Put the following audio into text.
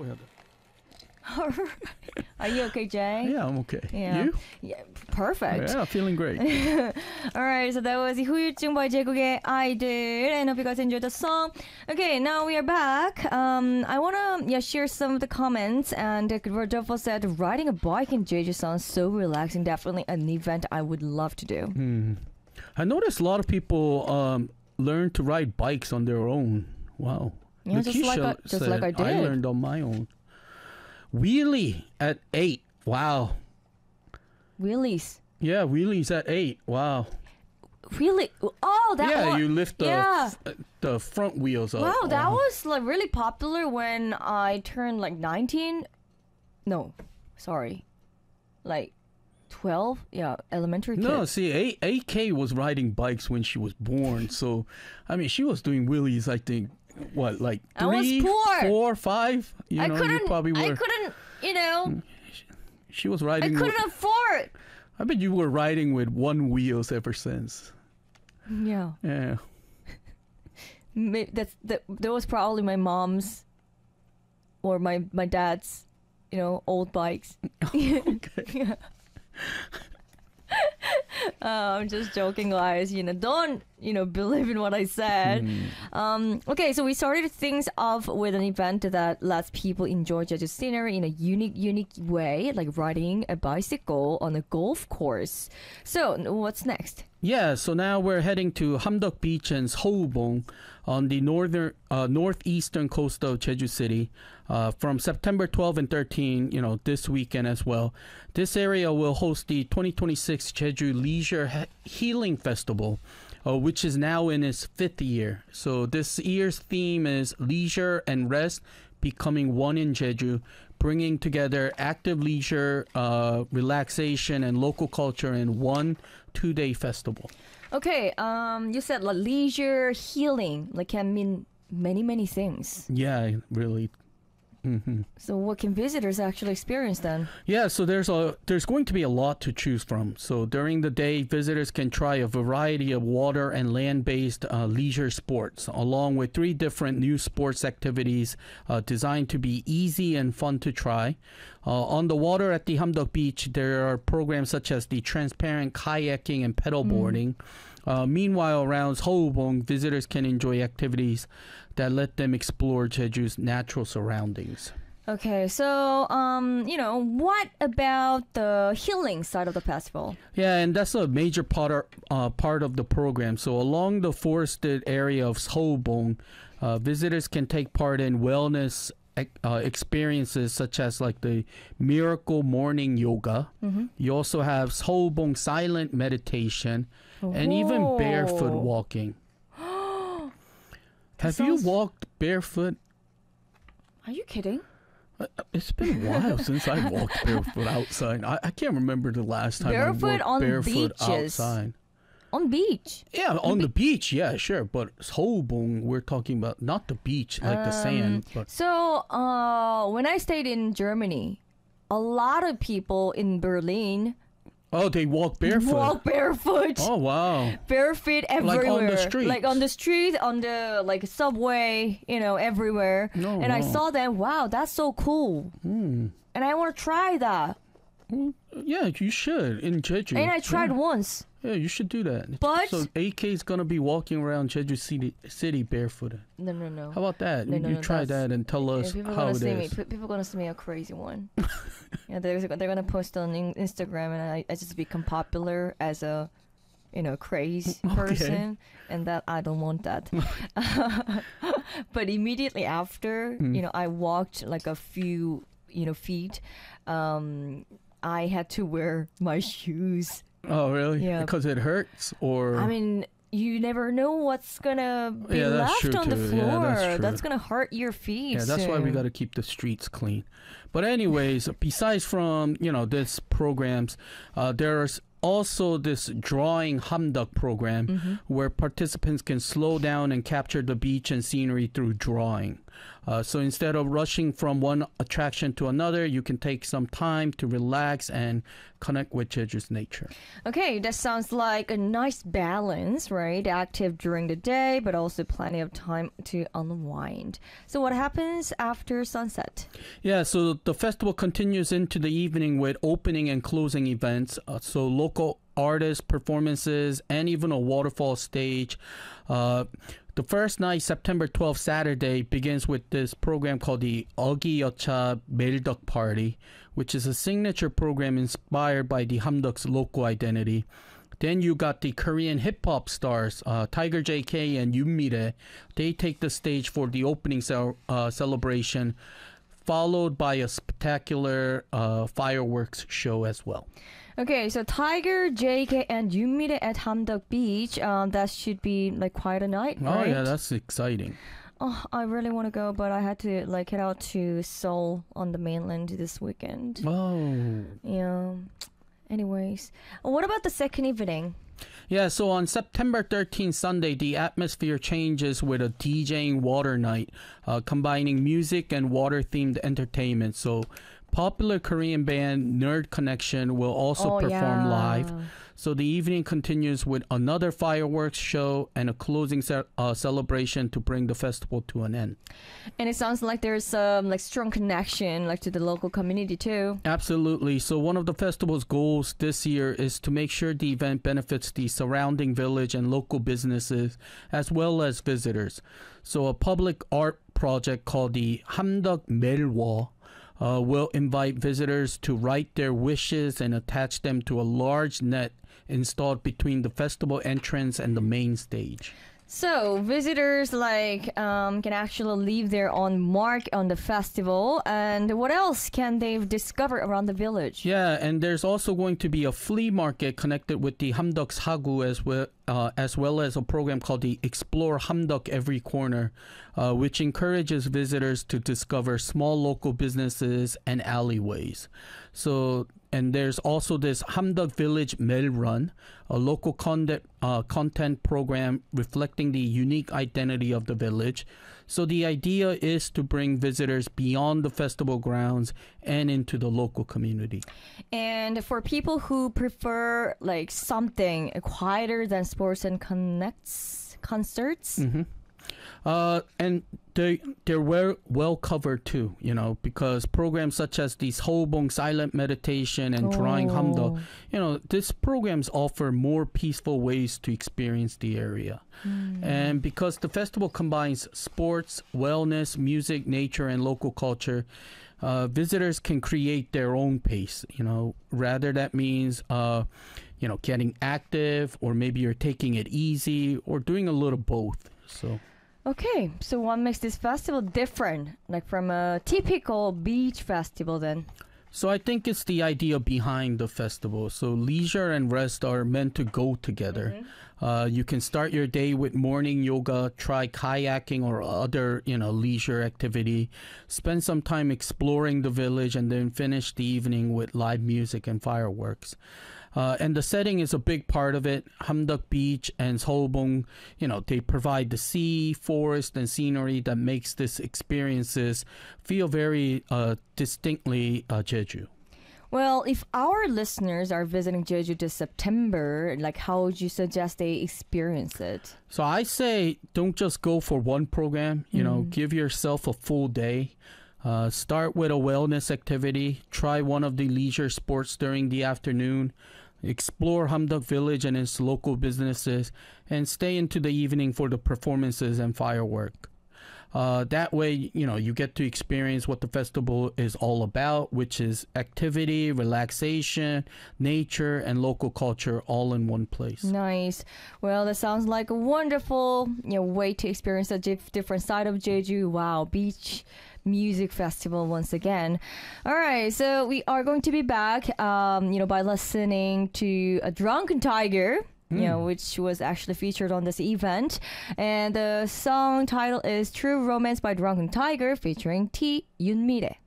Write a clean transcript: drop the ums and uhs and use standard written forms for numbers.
해야 돼. Are you okay, Jay? Yeah, I'm okay. Yeah. You? Yeah, perfect. Yeah, feeling great. Alright, so that was 후유증 by 제국의 아이들. And hope you guys enjoyed the song. Okay, now we are back. I want to share some of the comments. And Rodolfo said, riding a bike in Jeju sounds so relaxing. Definitely an event I would love to do. I noticed a lot of people learn to ride bikes on their own. Wow. Yeah, just like I did. I learned on my own. Wheelie at 8. Wow. Wheelies. Yeah, wheelies at 8. Wow. Really? Oh, that Yeah, one. you lift the front wheels up. Wow, that was like really popular when I turned like 19. No, sorry. Like 12? Yeah, elementary kid. No, see, AK was riding bikes when she was born. So, I mean, she was doing wheelies, I think, what, like 3, I was poor. 4, 5? You probably were. I couldn't, She was riding. I couldn't afford. I bet you were riding with one wheels ever since. Yeah. Yeah. That was probably my mom's or my dad's, old bikes. Okay. Yeah. I'm just joking, guys. Don't believe in what I said. Okay, so we started things off with an event that lets people enjoy Jeju scenery in a unique way, like riding a bicycle on a golf course. So what's next? Yeah, so now we're heading to Hamdok Beach and Seoubong on the northeastern coast of Jeju City from September 12 and 13, this weekend as well. This area will host the 2026 Jeju Leisure Healing Festival, which is now in its 5th year. So this year's theme is Leisure and Rest Becoming One in Jeju, bringing together active leisure, relaxation, and local culture in one 2-day festival. Okay, you said like leisure healing, like can mean many things. Yeah, really. So what can visitors actually experience then? Yeah, so there's going to be a lot to choose from. So during the day, visitors can try a variety of water and land-based leisure sports, along with 3 different new sports activities designed to be easy and fun to try. On the water at the Hamdok Beach, there are programs such as the transparent kayaking and pedalboarding. Meanwhile, around Seoubong, visitors can enjoy activities that let them explore Jeju's natural surroundings. Okay, so, what about the healing side of the festival? Yeah, and that's a major part of the program. So along the forested area of Seoubong, visitors can take part in wellness experiences such as like the miracle morning yoga. You also have Seoubong silent meditation and even barefoot walking. Have you walked barefoot? Are you kidding? It's been a while since I walked barefoot outside. I can't remember the last time I walked barefoot outside. On beach? Yeah, on the beach. Yeah, sure. But Seoubong, we're talking about not the beach, like the sand. But. So, when I stayed in Germany, a lot of people in Berlin... Oh, they walk barefoot? Walk barefoot. Oh, wow. Barefoot everywhere. Like on the street? Like on the street, on the subway, everywhere. No, and I saw them. Wow, that's so cool. And I want to try that. Yeah, you should in Jeju. And I tried once. Yeah, you should do that. But so AK is gonna be walking around Jeju City barefooted. No. How about that? You try that and tell us how it is. People are gonna see me a crazy one. Yeah, they're gonna post on Instagram, and I just become popular as a, crazy person, and that I don't want that. But immediately after, I walked like a few, feet. I had to wear my shoes. Oh, really? Yeah. Because it hurts? Or I mean, you never know what's going to be left on the floor. Yeah, that's going to hurt your feet. Yeah, that's why we got to keep the streets clean. But anyways, besides from, this programs, there's also this drawing Hamdok program where participants can slow down and capture the beach and scenery through drawing. So instead of rushing from one attraction to another, you can take some time to relax and connect with Jeju's nature. Okay, that sounds like a nice balance, right? Active during the day, but also plenty of time to unwind. So what happens after sunset? Yeah, so the festival continues into the evening with opening and closing events. So local artists, performances, and even a waterfall stage. The first night, September 12th, Saturday, begins with this program called the Ogi Yeocha Meilduk Party, which is a signature program inspired by the Hamdok's local identity. Then you got the Korean hip-hop stars, Tiger JK and Yoon Mi-rae. They take the stage for the opening celebration, followed by a spectacular fireworks show as well. Okay, so Tiger, JK, and Yoon Mi-rae at Hamdok Beach. That should be like quite a night, right? Oh yeah, that's exciting. Oh, I really want to go, but I had to like head out to Seoul on the mainland this weekend. Oh. Yeah. Anyways, what about the second evening? Yeah, so on September 13th, Sunday, the atmosphere changes with a DJing water night, combining music and water-themed entertainment. So popular Korean band Nerd Connection will also perform live. So the evening continues with another fireworks show and a closing celebration to bring the festival to an end. And it sounds like there's some like strong connection like to the local community too. Absolutely. So one of the festival's goals this year is to make sure the event benefits the surrounding village and local businesses as well as visitors. So a public art project called the Hamdok Melwo will invite visitors to write their wishes and attach them to a large net installed between the festival entrance and the main stage. So visitors can actually leave their own mark on the festival. And what else can they discover around the village? Yeah, and there's also going to be a flea market connected with the Hamdok Sagu as well as a program called the Explore Hamdok Every Corner, which encourages visitors to discover small local businesses and alleyways. So, and there's also this Hamdok Village Mail Run, a local content program reflecting the unique identity of the village. So the idea is to bring visitors beyond the festival grounds and into the local community. And for people who prefer like something quieter than sports and concerts. Mm-hmm. And they're well covered too, you know, because programs such as these Hobong silent meditation and drawing Hamdok, you know, these programs offer more peaceful ways to experience the area. And because the festival combines sports, wellness, music, nature, and local culture, visitors can create their own pace, you know, rather that means, you know, getting active, or maybe you're taking it easy, or doing a little both. So. Okay, so what makes this festival different, like from a typical beach festival then? So I think it's the idea behind the festival. So leisure and rest are meant to go together. You can start your day with morning yoga, try kayaking or other, you know, leisure activity, spend some time exploring the village, and then finish the evening with live music and fireworks. And the setting is a big part of it. Hamdok Beach and Seolbong, you know, they provide the sea, forest, and scenery that makes these experiences feel very distinctly Jeju. Well, if our listeners are visiting Jeju this September, like how would you suggest they experience it? So I say don't just go for one program, you know, give yourself a full day. Start with a wellness activity, try one of the leisure sports during the afternoon, explore Hamdok Village and its local businesses, and stay into the evening for the performances and firework. That way, you know, you get to experience what the festival is all about, which is activity, relaxation, nature, and local culture all in one place. Nice. Well, that sounds like a wonderful, you know, way to experience a different side of Jeju. Wow, beach music festival once again. All right, so we are going to be back, you know, by listening to a Drunken Tiger. You know, which was actually featured on this event. And the song title is True Romance by Drunken Tiger featuring T. Yoon Mi-rae.